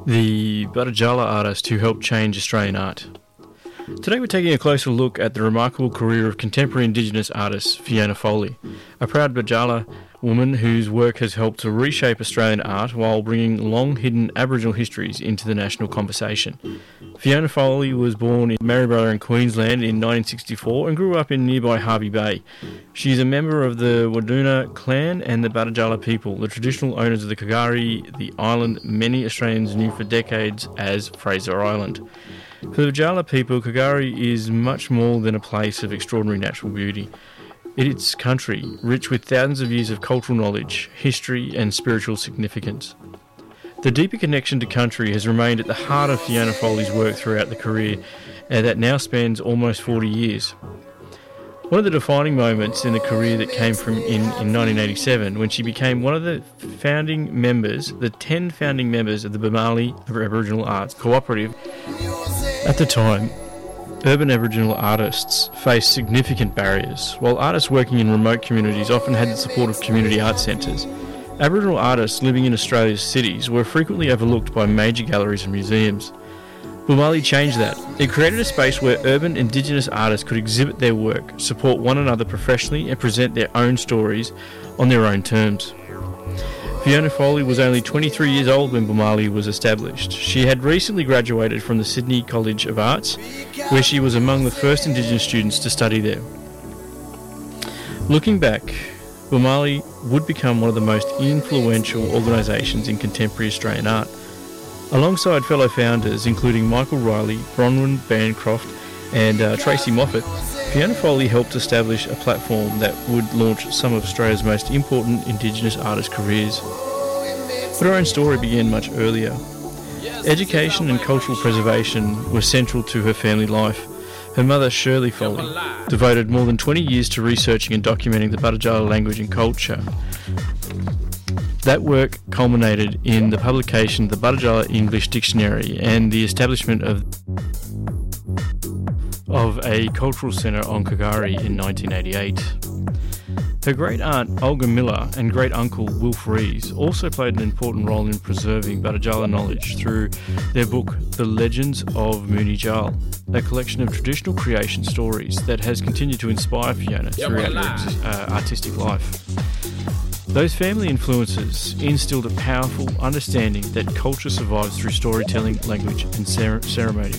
the Badajala artist who helped change Australian art. Today we're taking a closer look at the remarkable career of contemporary Indigenous artist Fiona Foley, a proud Badajala woman whose work has helped to reshape Australian art while bringing long-hidden Aboriginal histories into the national conversation. Fiona Foley was born in Maryborough in Queensland in 1964 and grew up in nearby Hervey Bay. She is a member of the Waduna clan and the Badajala people, the traditional owners of the Kagari, the island many Australians knew for decades as Fraser Island. For the Badajala people, Kagari is much more than a place of extraordinary natural beauty. It's country, rich with thousands of years of cultural knowledge, history and spiritual significance. The deeper connection to country has remained at the heart of Fiona Foley's work throughout the career, that now spans almost 40 years. One of the defining moments in the career that came in 1987, when she became one of the founding members, the 10 founding members of the Bamali Aboriginal Arts Cooperative. At the time, urban Aboriginal artists faced significant barriers. While artists working in remote communities often had the support of community art centres, Aboriginal artists living in Australia's cities were frequently overlooked by major galleries and museums. Bumali changed that. It created a space where urban Indigenous artists could exhibit their work, support one another professionally and present their own stories on their own terms. Fiona Foley was only 23 years old when Bumali was established. She had recently graduated from the Sydney College of Arts, where she was among the first Indigenous students to study there. Looking back, Bumali would become one of the most influential organisations in contemporary Australian art. Alongside fellow founders including Michael Riley, Bronwyn Bancroft and Tracy Moffat, Fiona Foley helped establish a platform that would launch some of Australia's most important Indigenous artist careers. But her own story began much earlier. Education and cultural preservation were central to her family life. Her mother, Shirley Foley, devoted more than 20 years to researching and documenting the Badajala language and culture. That work culminated in the publication of the Badajala English Dictionary and the establishment of a cultural centre on Kagari in 1988. Her great-aunt Olga Miller and great-uncle Wilf Rees also played an important role in preserving Badajala knowledge through their book The Legends of Moonee Jal, a collection of traditional creation stories that has continued to inspire Fiona throughout her artistic life. Those family influences instilled a powerful understanding that culture survives through storytelling, language and ceremony.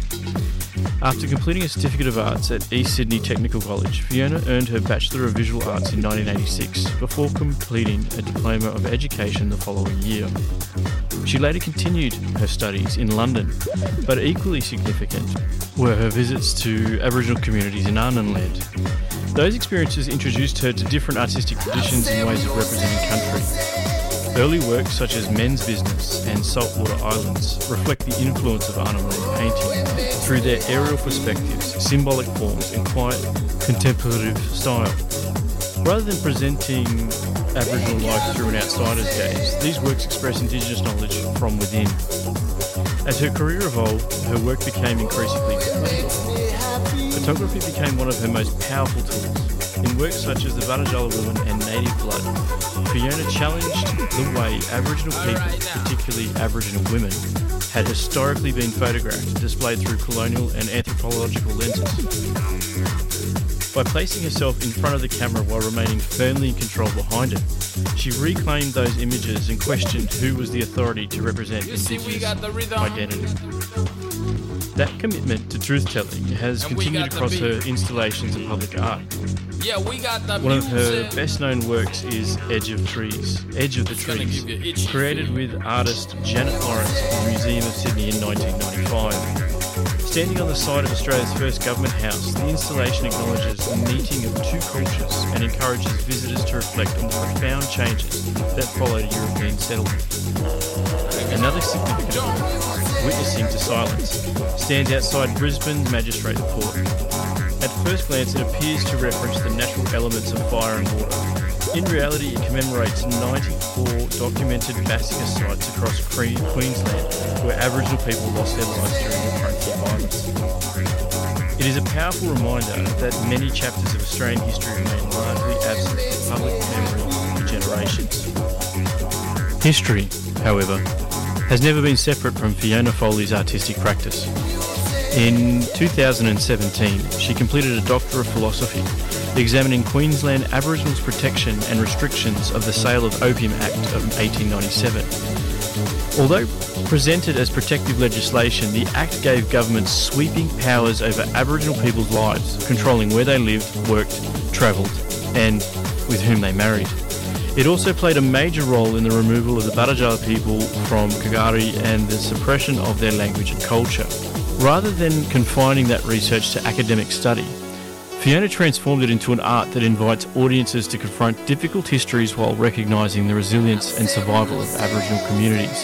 After completing a Certificate of Arts at East Sydney Technical College, Fiona earned her Bachelor of Visual Arts in 1986 before completing a Diploma of Education the following year. She later continued her studies in London, but equally significant were her visits to Aboriginal communities in Arnhem Land. Those experiences introduced her to different artistic traditions and ways of representing country. Early works such as Men's Business and Saltwater Islands reflect the influence of Arnhem Land painting through their aerial perspectives, symbolic forms and quiet contemplative style. Rather than presenting Aboriginal life through an outsider's gaze, these works express Indigenous knowledge from within. As her career evolved, her work became increasingly technical. Photography became one of her most powerful tools. In works such as The Badajala Woman and Native Blood, Fiona challenged the way Aboriginal people, particularly Aboriginal women, had historically been photographed and displayed through colonial and anthropological lenses. By placing herself in front of the camera while remaining firmly in control behind it, she reclaimed those images and questioned who was the authority to represent Indigenous identity. That commitment to truth-telling has continued across her installations and public art. One of her best-known works is Edge of the Trees, created with artist Janet Lawrence at the Museum of Sydney in 1995. Standing on the site of Australia's first government house, the installation acknowledges the meeting of two cultures and encourages visitors to reflect on the profound changes that followed European settlement. Another significant work, Witnessing to Silence, stands outside Brisbane's Magistrate Court. At first glance, it appears to reference the natural elements of fire and water. In reality, it commemorates 94 documented massacre sites across Queensland where Aboriginal people lost their lives during the frontier violence. It is a powerful reminder that many chapters of Australian history remain largely absent from public memory for generations. History, however, has never been separate from Fiona Foley's artistic practice. In 2017, she completed a Doctor of Philosophy, examining Queensland Aboriginals' protection and restrictions of the Sale of Opium Act of 1897. Although presented as protective legislation, the Act gave governments sweeping powers over Aboriginal people's lives, controlling where they lived, worked, travelled, and with whom they married. It also played a major role in the removal of the Badajala people from Kagari and the suppression of their language and culture. Rather than confining that research to academic study, Fiona transformed it into an art that invites audiences to confront difficult histories while recognising the resilience and survival of Aboriginal communities.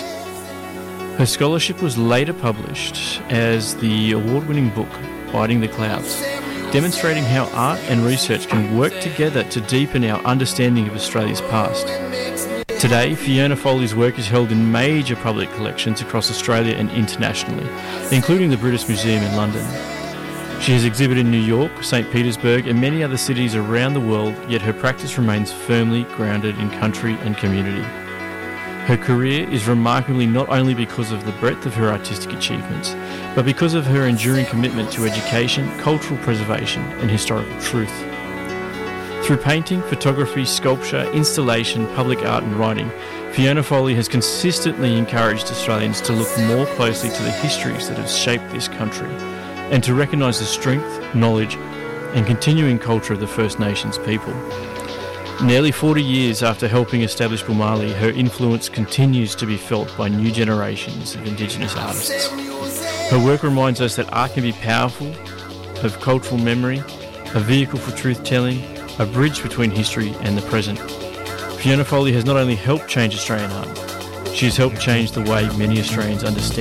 Her scholarship was later published as the award-winning book, Biting the Clouds, demonstrating how art and research can work together to deepen our understanding of Australia's past. Today, Fiona Foley's work is held in major public collections across Australia and internationally, including the British Museum in London. She has exhibited in New York, St. Petersburg and many other cities around the world, yet her practice remains firmly grounded in country and community. Her career is remarkable not only because of the breadth of her artistic achievements, but because of her enduring commitment to education, cultural preservation and historical truth. Through painting, photography, sculpture, installation, public art and writing, Fiona Foley has consistently encouraged Australians to look more closely to the histories that have shaped this country and to recognise the strength, knowledge and continuing culture of the First Nations people. Nearly 40 years after helping establish Bumali, her influence continues to be felt by new generations of Indigenous artists. Her work reminds us that art can be powerful, of cultural memory, a vehicle for truth-telling, a bridge between history and the present. Fiona Foley has not only helped change Australian art, she has helped change the way many Australians understand